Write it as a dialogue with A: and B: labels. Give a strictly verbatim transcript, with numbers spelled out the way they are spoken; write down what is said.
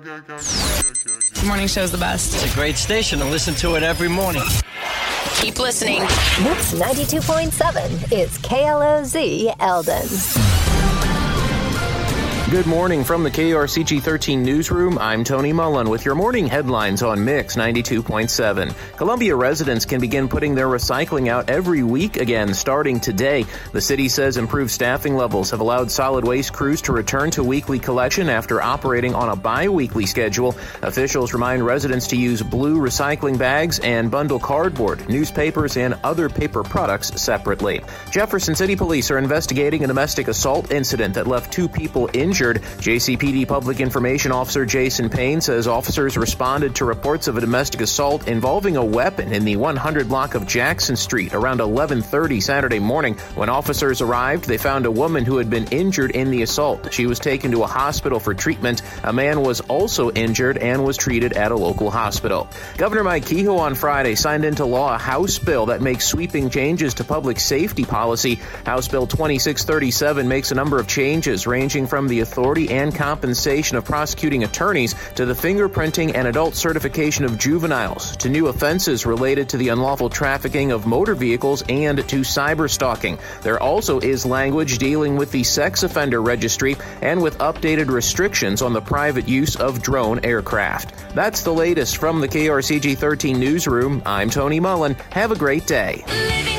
A: Morning show's the best.
B: It's a great station to listen to it every morning.
A: Keep listening.
C: Mix ninety-two point seven is K L O Z Eldon.
D: Good morning from the K R C G thirteen newsroom. I'm Tony Mullen with your morning headlines on Mix ninety-two point seven. Columbia residents can begin putting their recycling out every week again starting today. The city says improved staffing levels have allowed solid waste crews to return to weekly collection after operating on a bi-weekly schedule. Officials remind residents to use blue recycling bags and bundle cardboard, newspapers, and other paper products separately. Jefferson City Police are investigating a domestic assault incident that left two people injured. J C P D Public Information Officer Jason Payne says officers responded to reports of a domestic assault involving a weapon in the one hundred block of Jackson Street around eleven thirty Saturday morning. When officers arrived, they found a woman who had been injured in the assault. She was taken to a hospital for treatment. A man was also injured and was treated at a local hospital. Governor Mike Kehoe on Friday signed into law a House bill that makes sweeping changes to public safety policy. House Bill twenty-six thirty-seven makes a number of changes ranging from the authority and compensation of prosecuting attorneys to the fingerprinting and adult certification of juveniles, to new offenses related to the unlawful trafficking of motor vehicles, and to cyber stalking. There also is language dealing with the sex offender registry and with updated restrictions on the private use of drone aircraft. That's the latest from the K R C G thirteen newsroom. I'm Tony Mullen. Have a great day.